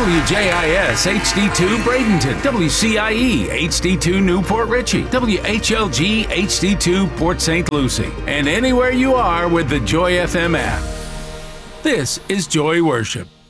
WJIS HD2 Bradenton, WCIE HD2 Newport Richey, WHLG HD2 Port St. Lucie, and anywhere you are with the Joy FM app. This is Joy Worship.